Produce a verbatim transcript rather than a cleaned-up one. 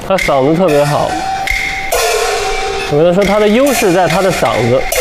他嗓子特别好。我跟他说，他的优势在他的嗓子。